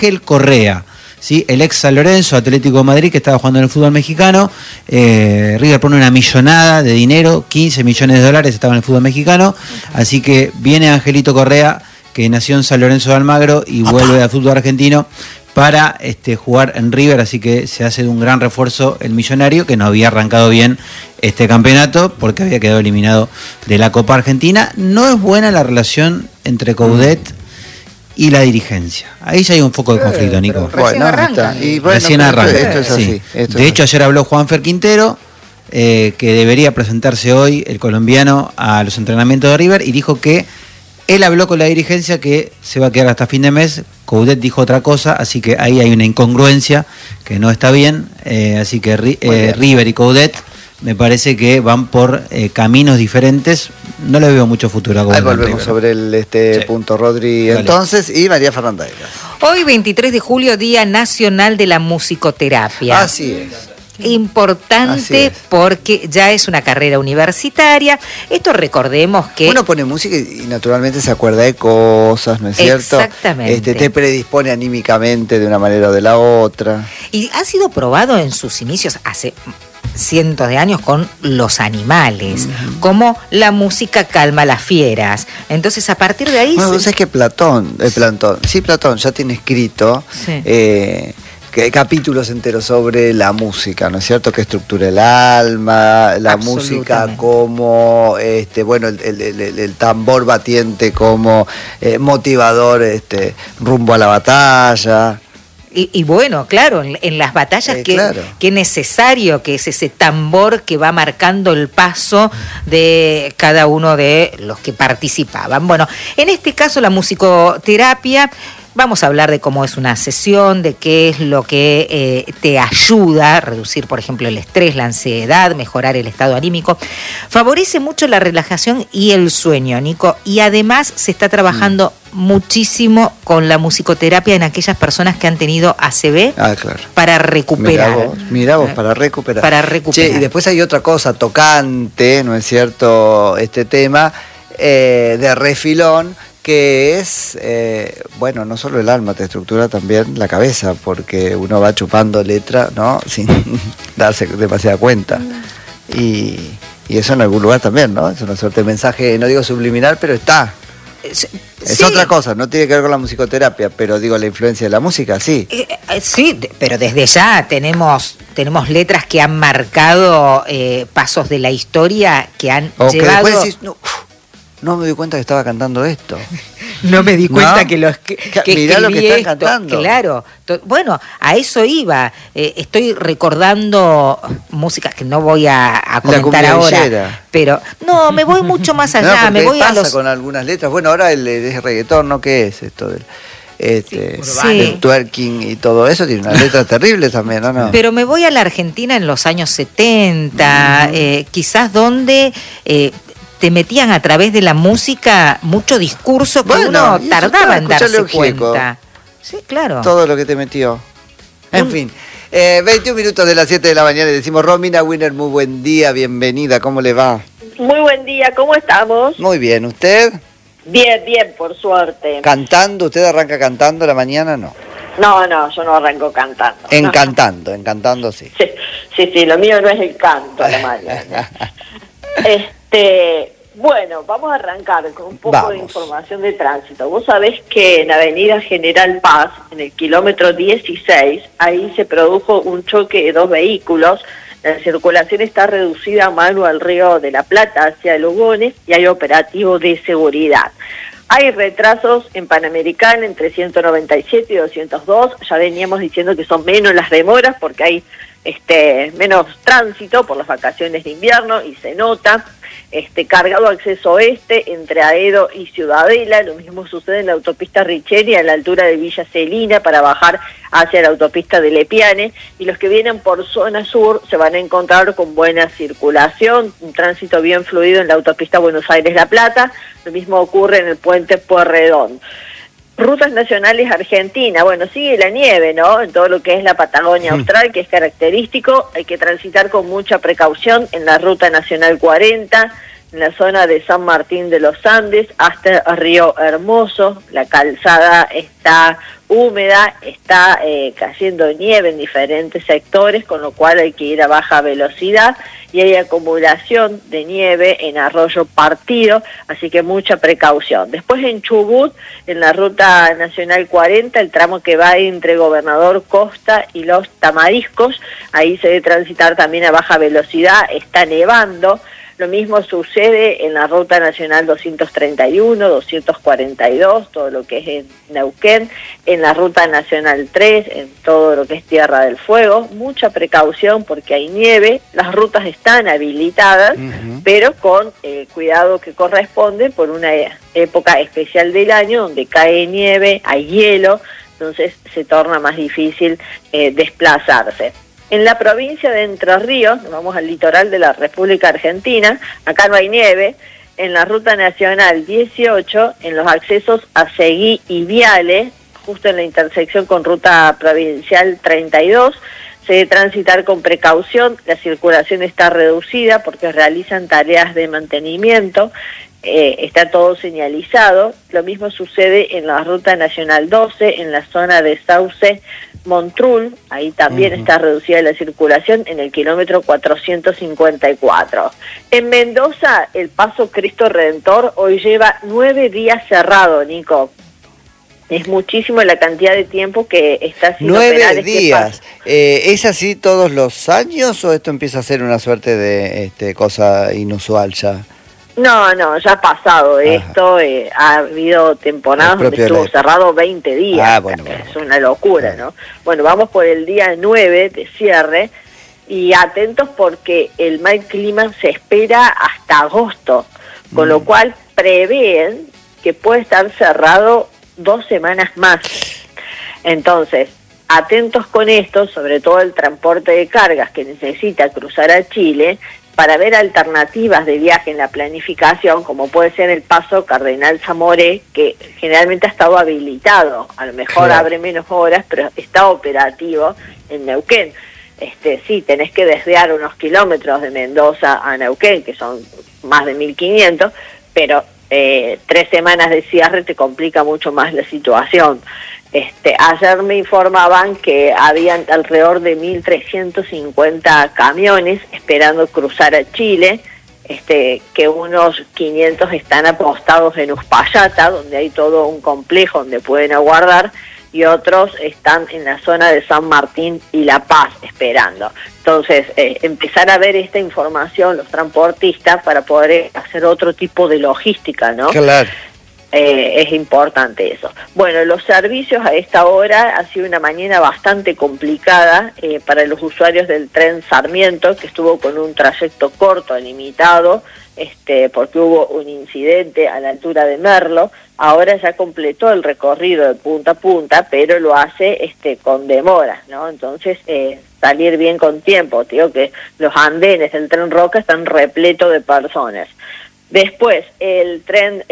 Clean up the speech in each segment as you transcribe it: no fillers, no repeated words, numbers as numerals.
Ángel Correa, ¿sí? El ex San Lorenzo, Atlético de Madrid, que estaba jugando en el fútbol mexicano. River pone una millonada de dinero, 15 millones de dólares, estaba en el fútbol mexicano. Así que viene Angelito Correa, que nació en San Lorenzo de Almagro y vuelve al fútbol argentino para jugar en River, así que se hace de un gran refuerzo el millonario, que no había arrancado bien este campeonato porque había quedado eliminado de la Copa Argentina. No es buena la relación entre Coudet y la dirigencia. Ahí ya hay un foco de conflicto, Nico. Recién arranca. Recién arranca. Esto es así. Sí. De hecho, ayer habló Juanfer Quintero, que debería presentarse hoy, el colombiano, a los entrenamientos de River, y dijo que él habló con la dirigencia que se va a quedar hasta fin de mes. Coudet dijo otra cosa, así que ahí hay una incongruencia que no está bien. Así que River y Coudet me parece que van por caminos diferentes. No le veo mucho futuro a Coudet. Ahí volvemos sobre el punto, Rodri. Vale. Entonces, y María Fernanda. Hoy, 23 de julio, Día Nacional de la Musicoterapia. Así es. Importante porque ya es una carrera universitaria. Esto recordemos que... Uno pone música y naturalmente se acuerda de cosas, ¿no es cierto? Exactamente. Te predispone anímicamente de una manera o de la otra. Y ha sido probado en sus inicios hace cientos de años con los animales, como la música calma a las fieras. Entonces, a partir de ahí... Bueno, vos sabés que Platón ya tiene escrito... Sí. Capítulos enteros sobre la música, ¿no es cierto? Que estructura el alma, la música como, el tambor batiente como motivador, rumbo a la batalla. Y bueno, claro, en las batallas que necesario que es ese tambor que va marcando el paso de cada uno de los que participaban. Bueno, en este caso la musicoterapia... Vamos a hablar de cómo es una sesión, de qué es lo que te ayuda a reducir, por ejemplo, el estrés, la ansiedad, mejorar el estado anímico. Favorece mucho la relajación y el sueño, Nico. Y además se está trabajando muchísimo con la musicoterapia en aquellas personas que han tenido ACV para recuperar. Mirá vos, para recuperar. Para recuperar. Che, y después hay otra cosa tocante, ¿no es cierto? Este tema de refilón, que es, no solo el alma, te estructura también la cabeza, porque uno va chupando letra, ¿no? Sin darse demasiada cuenta. Y eso en algún lugar también, ¿no? Es una suerte de mensaje, no digo subliminal, pero está. Es otra cosa, no tiene que ver con la musicoterapia, pero digo, la influencia de la música, sí. Sí, pero desde ya tenemos letras que han marcado pasos de la historia que han llevado... Que después decís, no me di cuenta que estaba cantando esto. No me di cuenta que mirá lo que están cantando. Claro. Bueno, a eso iba. Estoy recordando música que no voy a comentar ahora. Pero no, me voy mucho más allá. Me voy pasa con algunas letras. Bueno, ahora el reggaetón, ¿no? ¿Qué es esto del el twerking y todo eso? Tiene una letra terrible también, ¿no? Pero me voy a la Argentina en los años 70, quizás donde... te metían a través de la música mucho discurso que uno tardaba en darse cuenta. Sí, claro. Todo lo que te metió. En fin, 21 minutos de las 7 de la mañana y decimos, Romina Winner, muy buen día, bienvenida, ¿cómo le va? Muy buen día, ¿cómo estamos? Muy bien, ¿usted? Bien, por suerte. ¿Cantando? ¿Usted arranca cantando la mañana? No. No, yo no arranco cantando. Encantando, sí. Sí, lo mío no es el canto a la mañana. Bueno, vamos a arrancar con un poco de información de tránsito. Vos sabés que en Avenida General Paz, en el kilómetro 16, ahí se produjo un choque de dos vehículos. La circulación está reducida a mano al Río de la Plata hacia Lugones y hay operativo de seguridad. Hay retrasos en Panamericana entre 197 y 202. Ya veníamos diciendo que son menos las demoras porque hay menos tránsito por las vacaciones de invierno y se nota. Cargado acceso oeste entre Aedo y Ciudadela. Lo mismo sucede en la autopista Richeri a la altura de Villa Celina para bajar hacia la autopista de Lepiane, y los que vienen por zona sur se van a encontrar con buena circulación, un tránsito bien fluido en la autopista Buenos Aires-La Plata. Lo mismo ocurre en el puente Pueyrredón. Rutas nacionales Argentina, sigue la nieve, ¿no? En todo lo que es la Patagonia Austral, que es característico. Hay que transitar con mucha precaución en la Ruta Nacional 40, en la zona de San Martín de los Andes hasta Río Hermoso. La calzada está húmeda, está cayendo nieve en diferentes sectores, con lo cual hay que ir a baja velocidad, y hay acumulación de nieve en Arroyo Partido, así que mucha precaución. Después en Chubut, en la ruta nacional 40, el tramo que va entre Gobernador Costa y Los Tamariscos, ahí se debe transitar también a baja velocidad, está nevando. Lo mismo sucede en la ruta nacional 231, 242, todo lo que es en Neuquén, en la ruta nacional 3, en todo lo que es Tierra del Fuego. Mucha precaución porque hay nieve, las rutas están habilitadas, pero con cuidado que corresponde por una época especial del año donde cae nieve, hay hielo, entonces se torna más difícil desplazarse. En la provincia de Entre Ríos, nos vamos al litoral de la República Argentina, acá no hay nieve. En la ruta nacional 18, en los accesos a Seguí y Viale, justo en la intersección con ruta provincial 32, se debe transitar con precaución, la circulación está reducida porque realizan tareas de mantenimiento, está todo señalizado. Lo mismo sucede en la ruta nacional 12, en la zona de Sauce Montrul, ahí también está reducida la circulación en el kilómetro 454. En Mendoza, el paso Cristo Redentor hoy lleva 9 días cerrado, Nico. Es muchísimo la cantidad de tiempo que está sin operar 9 días. ¿Es así todos los años o esto empieza a ser una suerte de cosa inusual ya? No, ya ha pasado esto, ha habido temporadas donde estuvo cerrado 20 días, bueno. Es una locura, ¿no? Bueno, vamos por el día 9 de cierre, y atentos porque el mal clima se espera hasta agosto, con lo cual prevén que puede estar cerrado 2 semanas más. Entonces, atentos con esto, sobre todo el transporte de cargas que necesita cruzar a Chile, para ver alternativas de viaje en la planificación, como puede ser el paso Cardenal Zamoré, que generalmente ha estado habilitado, a lo mejor abre menos horas, pero está operativo en Neuquén. Sí, tenés que desviar unos kilómetros de Mendoza a Neuquén, que son más de 1500, pero 3 semanas de cierre te complica mucho más la situación. Ayer me informaban que habían alrededor de 1.350 camiones esperando cruzar a Chile, que unos 500 están apostados en Uspallata, donde hay todo un complejo donde pueden aguardar, y otros están en la zona de San Martín y La Paz esperando. Entonces, empezar a ver esta información los transportistas para poder hacer otro tipo de logística, ¿no? Claro. Es importante eso. Bueno, los servicios a esta hora ha sido una mañana bastante complicada para los usuarios del tren Sarmiento, que estuvo con un trayecto corto, limitado, porque hubo un incidente a la altura de Merlo. Ahora ya completó el recorrido de punta a punta, pero lo hace con demora, ¿no? Entonces, salir bien con tiempo. Te digo que los andenes del tren Roca están repletos de personas. Después, el tren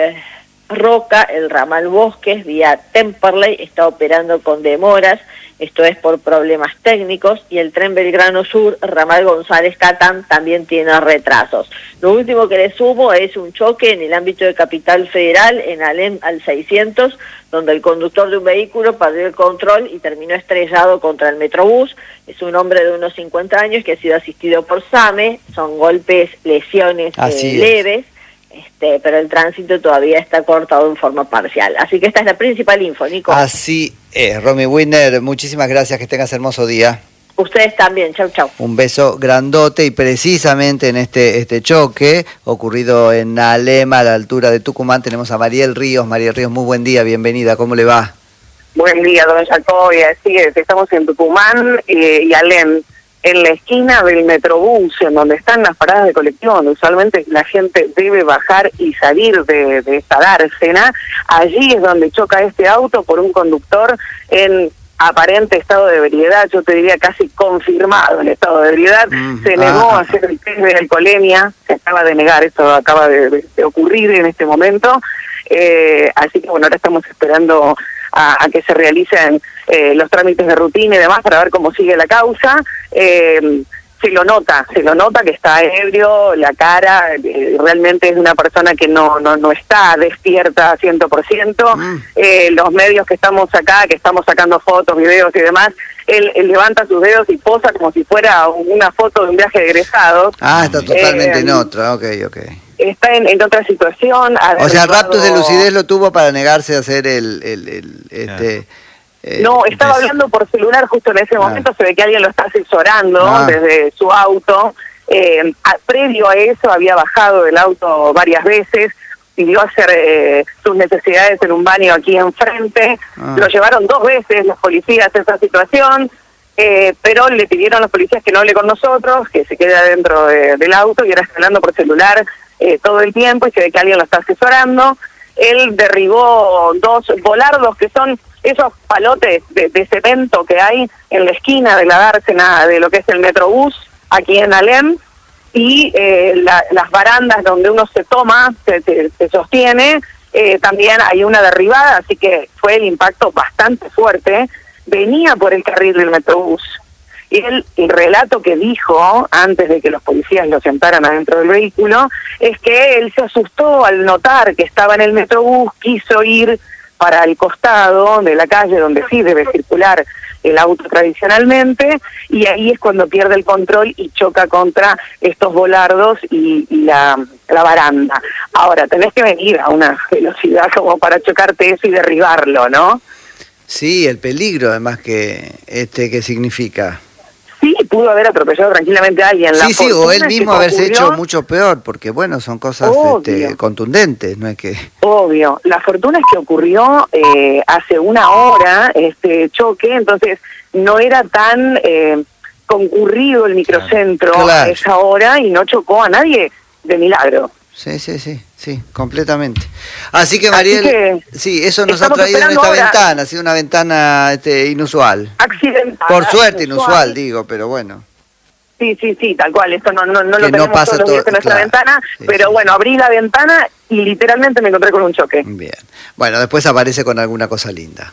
Roca, el ramal Bosques, vía Temperley, está operando con demoras, esto es por problemas técnicos, y el tren Belgrano Sur, ramal González Catán, también tiene retrasos. Lo último que le sumo es un choque en el ámbito de Capital Federal, en Alem al 600, donde el conductor de un vehículo perdió el control y terminó estrellado contra el Metrobús. Es un hombre de unos 50 años que ha sido asistido por SAME, son golpes, lesiones leves. Pero el tránsito todavía está cortado en forma parcial. Así que esta es la principal info, Nico. Así es, Romy Wiener, muchísimas gracias, que tengas hermoso día. Ustedes también, chau, chau. Un beso grandote, y precisamente en este choque ocurrido en Alema, a la altura de Tucumán, tenemos a Mariel Ríos. Mariel Ríos, muy buen día, bienvenida, ¿cómo le va? Buen día, don Jacobi, así es, estamos en Tucumán y Alem, en la esquina del Metrobús, en donde están las paradas de colectivo, donde usualmente la gente debe bajar y salir de esta dársena. Allí es donde choca este auto por un conductor en aparente estado de ebriedad, yo te diría casi confirmado en estado de ebriedad. Se negó a hacer el test de alcoholemia, se acaba de negar, esto acaba de ocurrir en este momento, así que bueno, ahora estamos esperando a que se realicen los trámites de rutina y demás para ver cómo sigue la causa. Se se lo nota que está ebrio, la cara, realmente es una persona que no está despierta 100%. Los medios que estamos acá, que estamos sacando fotos, videos y demás, él levanta sus dedos y posa como si fuera una foto de un viaje de egresados. Está totalmente en otra, ok. Está en otra situación. O sea, raptos de lucidez lo tuvo para negarse a hacer no, estaba hablando por celular justo en ese momento, se ve que alguien lo está asesorando desde su auto. Previo a eso había bajado del auto varias veces, pidió hacer sus necesidades en un baño aquí enfrente. Lo llevaron 2 veces los policías a esa situación, pero le pidieron a los policías que no hable con nosotros, que se quede adentro del auto, y ahora está hablando por celular todo el tiempo y se ve que alguien lo está asesorando. Él derribó 2 volardos, que son esos palotes de cemento que hay en la esquina de la dársena de lo que es el Metrobús, aquí en Alem, y las barandas donde uno se toma, se sostiene, también hay una derribada, así que fue el impacto bastante fuerte. Venía por el carril del Metrobús. Y el relato que dijo antes de que los policías lo sentaran adentro del vehículo es que él se asustó al notar que estaba en el Metrobús, quiso ir para el costado de la calle donde sí debe circular el auto tradicionalmente, y ahí es cuando pierde el control y choca contra estos volardos y la baranda. Ahora, tenés que venir a una velocidad como para chocarte eso y derribarlo, ¿no? Sí, el peligro además que significa. Sí, pudo haber atropellado tranquilamente a alguien. Sí, o él mismo haberse hecho mucho peor, porque bueno, son cosas contundentes, no es que... Obvio. La fortuna es que ocurrió hace una hora este choque, entonces no era tan concurrido el microcentro a esa hora y no chocó a nadie de milagro. Sí, completamente. Así que, Mariel, sí, eso nos ha traído en esta ventana, ha sido una ventana inusual. Accidental. Por suerte inusual, digo, pero bueno. Sí, tal cual, esto no lo tenemos todos los días en nuestra ventana, pero bueno, abrí la ventana y literalmente me encontré con un choque. Bien, bueno, después aparece con alguna cosa linda.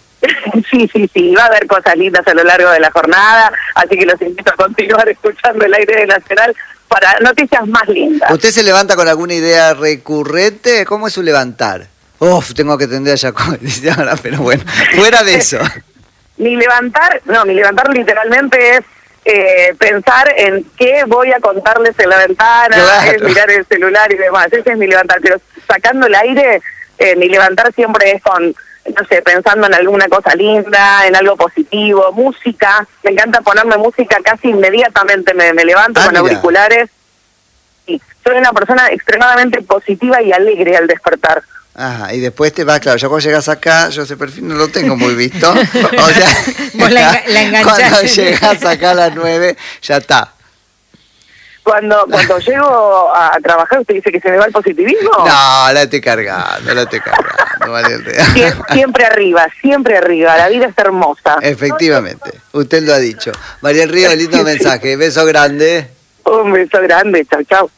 Sí, va a haber cosas lindas a lo largo de la jornada, así que los invito a continuar escuchando el aire de Nacional para noticias más lindas. ¿Usted se levanta con alguna idea recurrente? ¿Cómo es su levantar? Tengo que atender a Jacob, pero bueno, fuera de eso. Mi levantar literalmente es pensar en qué voy a contarles en la ventana, es mirar el celular y demás. Ese es mi levantar, pero sacando el aire, mi levantar siempre es con, no sé, pensando en alguna cosa linda, en algo positivo, música. Me encanta ponerme música casi inmediatamente, me levanto con auriculares. Y soy una persona extremadamente positiva y alegre al despertar. Y después te vas, claro, ya cuando llegas acá, yo ese perfil no lo tengo muy visto. O sea, vos la enganchás. Cuando llegas acá a las 9, ya está. Cuando llego a trabajar, ¿usted dice que se me va el positivismo? No, la estoy cargando, Siempre arriba, la vida es hermosa. Efectivamente, usted lo ha dicho. Mariel Ríos, lindo mensaje, beso grande. Un beso grande, chau.